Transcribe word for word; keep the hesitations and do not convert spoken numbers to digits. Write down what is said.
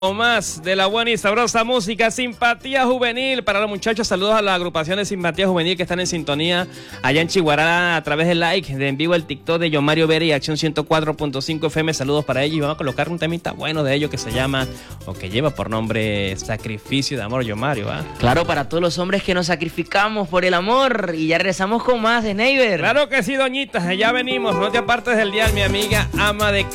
Más de la buena y sabrosa música, Simpatía Juvenil. Para los muchachos, saludos a la agrupación de Simpatía Juvenil que están en sintonía allá en Chihuahua a través del like de en vivo el TikTok de John Mario Vera y Acción ciento cuatro punto cinco F M. Saludos para ellos y vamos a colocar un temita bueno de ellos que se llama, o que lleva por nombre, Sacrificio de Amor, John Mario, ¿va? Claro, para todos los hombres que nos sacrificamos por el amor. Y ya regresamos con más de Neighbor. Claro que sí, doñita, ya venimos. No te apartes del dial, mi amiga ama de